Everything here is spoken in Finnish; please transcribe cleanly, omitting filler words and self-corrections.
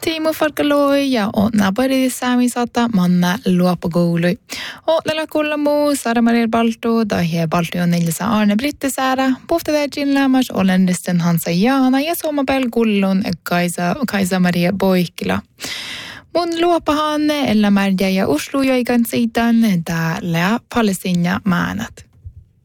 Tiimo Falkaloi ja onna pari saamisata manna luopakoului. Ootnella kullamu Sara Maria Balto tai he Balto on neljässä Arne Brittisäärä. Puhtatäjin lämmäs olennisten Hansa Jaana ja Suomapel kullun Kaisa Maria Boikkila. Mun luopahanne ella märjä ja uslu joikan siitan täällä Palestiina maanat.